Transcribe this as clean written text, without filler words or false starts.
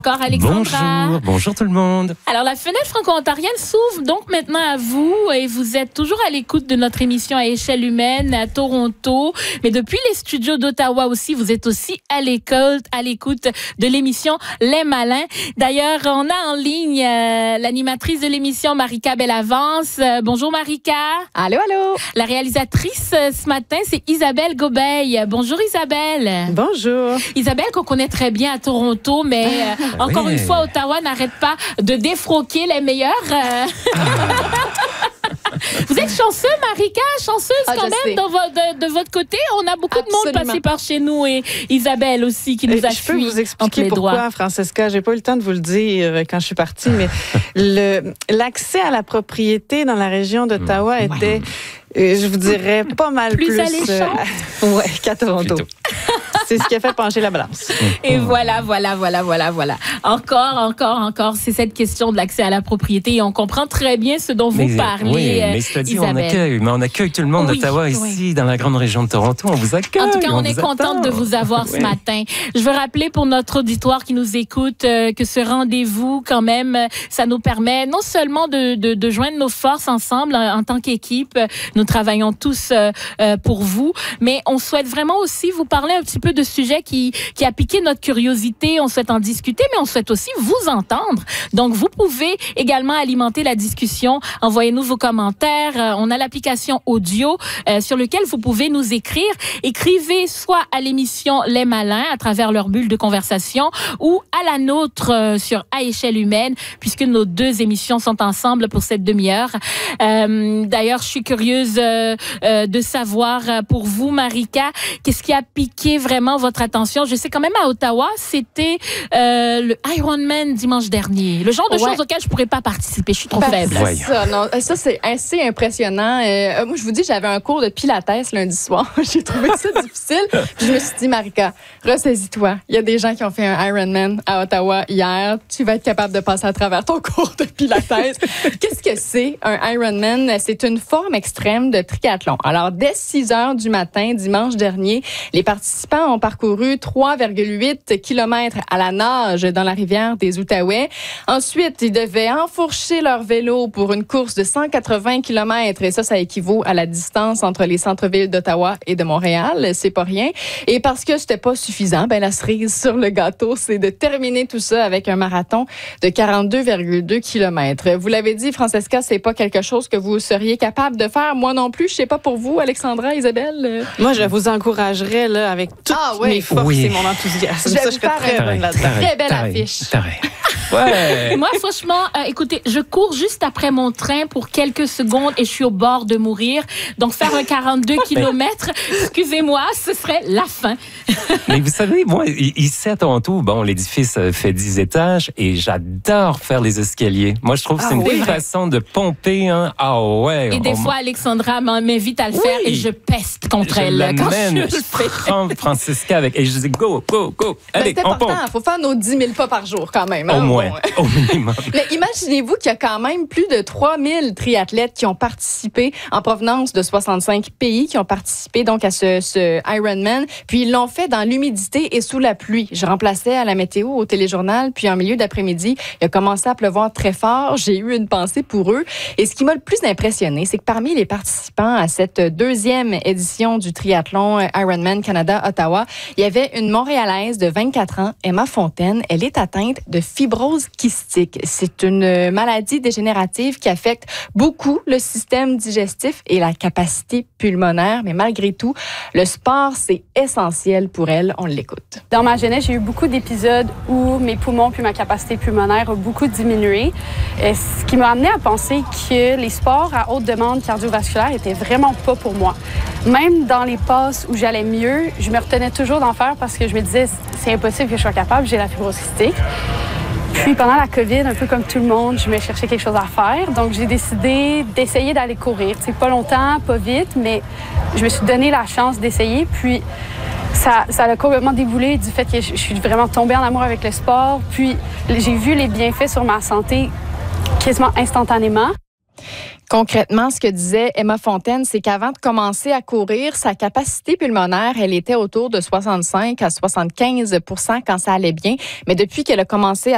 Encore Alexandra. Bonjour tout le monde. Alors la fenêtre franco-ontarienne s'ouvre donc maintenant à vous et vous êtes toujours à l'écoute de notre émission à échelle humaine à Toronto, mais depuis les studios d'Ottawa aussi, vous êtes aussi à l'écoute de l'émission Les Malins. D'ailleurs, on a en ligne l'animatrice de l'émission Marika Bellavance. Bonjour Marika. Allô. La réalisatrice ce matin, c'est Isabelle Gobeil. Bonjour Isabelle. Bonjour. Isabelle qu'on connaît très bien à Toronto, mais encore une fois, Ottawa n'arrête pas de défroquer les meilleurs. Vous êtes chanceux, Marika, chanceuse quand même de votre côté. On a beaucoup de monde passé par chez nous et Isabelle aussi qui nous a fui. Je peux vous expliquer pourquoi, Francesca. J'ai pas eu le temps de vous le dire quand je suis partie, mais l'accès à la propriété dans la région d'Ottawa était, je vous dirais, pas mal plus alléchant. Qu'à Toronto. C'est ce qui a fait pencher la balance. Et voilà. Encore, c'est cette question de l'accès à la propriété et on comprend très bien ce dont vous parlez. Oui, mais cela dit, on accueille tout le monde d'Ottawa ici, dans la grande région de Toronto. On vous accueille. En tout cas, on est contente de vous avoir ce matin. Je veux rappeler pour notre auditoire qui nous écoute que ce rendez-vous, quand même, ça nous permet non seulement de joindre nos forces ensemble en tant qu'équipe. Nous travaillons tous pour vous, mais on souhaite vraiment aussi vous parler un petit peu de sujets qui a piqué notre curiosité. On souhaite en discuter, mais on souhaite aussi vous entendre. Donc, vous pouvez également alimenter la discussion. Envoyez-nous vos commentaires. On a l'application audio sur lequel vous pouvez nous écrire. Écrivez soit à l'émission Les Malins à travers leur bulle de conversation ou à la nôtre sur À échelle humaine, puisque nos deux émissions sont ensemble pour cette demi-heure. D'ailleurs, je suis curieuse de savoir pour vous, Marika, qu'est-ce qui a piqué vraiment votre attention? Je sais quand même à Ottawa, c'était le Ironman dimanche dernier. Le genre de choses auxquelles je pourrais pas participer. Je suis trop faible. Ça, c'est assez impressionnant. Moi, je vous dis, j'avais un cours de pilates lundi soir. J'ai trouvé ça difficile. Puis je me suis dit, Marika, ressaisis-toi. Il y a des gens qui ont fait un Ironman à Ottawa hier. Tu vas être capable de passer à travers ton cours de pilates. Qu'est-ce que c'est un Ironman? C'est une forme extrême de triathlon. Alors, dès 6 heures du matin, dimanche dernier, les participants ont parcouru 3,8 km à la nage dans la rivière des Outaouais. Ensuite, ils devaient enfourcher leur vélo pour une course de 180 km. Et ça équivaut à la distance entre les centres-villes d'Ottawa et de Montréal. C'est pas rien. Et parce que c'était pas suffisant, la cerise sur le gâteau, c'est de terminer tout ça avec un marathon de 42,2 km. Vous l'avez dit, Francesca, c'est pas quelque chose que vous seriez capable de faire. Moi non plus. Je sais pas pour vous, Alexandra, Isabelle. Moi, je vous encouragerais avec toutes mes forces et mon enthousiasme. Je serais très bonne là-dedans. Très belle affiche. Moi, franchement, écoutez, je cours juste après mon train pour quelques secondes et je suis au bord de mourir. Donc, faire un 42 km, excusez-moi, ce serait la fin. Mais vous savez, moi, ici à Toronto, l'édifice fait 10 étages et j'adore faire les escaliers. Moi, je trouve que c'est une façon de pomper. Et des fois, Alexandra m'invite à le faire et je peste contre elle. Je prends Francesca avec et je dis go. Allez, c'est important. Il faut faire nos 10 000 pas par jour quand même. Au moins, au minimum. Mais imaginez-vous qu'il y a quand même plus de 3000 triathlètes qui ont participé en provenance de 65 pays qui ont participé donc à ce Ironman. Puis ils l'ont fait dans l'humidité et sous la pluie. Je remplaçais à la météo au téléjournal. Puis en milieu d'après-midi, il a commencé à pleuvoir très fort. J'ai eu une pensée pour eux. Et ce qui m'a le plus impressionné, c'est que parmi les participants à cette deuxième édition du triathlon Ironman Canada Ottawa, il y avait une Montréalaise de 24 ans, Emma Fontaine. Elle est atteinte de fibrose kystique. C'est une maladie dégénérative qui affecte beaucoup le système digestif et la capacité pulmonaire. Mais malgré tout, le sport, c'est essentiel pour elle. On l'écoute. Dans ma jeunesse, j'ai eu beaucoup d'épisodes où mes poumons puis ma capacité pulmonaire ont beaucoup diminué. Ce qui m'a amené à penser que les sports à haute demande cardiovasculaire étaient vraiment pas pour moi. Même dans les passes où j'allais mieux, je me retenais toujours d'en faire parce que je me disais c'est impossible que je sois capable, j'ai la fibrose cystique. Puis pendant la COVID, un peu comme tout le monde, je me cherchais quelque chose à faire. Donc j'ai décidé d'essayer d'aller courir. C'est pas longtemps, pas vite, mais je me suis donné la chance d'essayer. Puis ça a complètement déboulé du fait que je suis vraiment tombée en amour avec le sport. Puis j'ai vu les bienfaits sur ma santé quasiment instantanément. Concrètement, ce que disait Emma Fontaine, c'est qu'avant de commencer à courir, sa capacité pulmonaire, elle était autour de 65 à 75 % quand ça allait bien. Mais depuis qu'elle a commencé à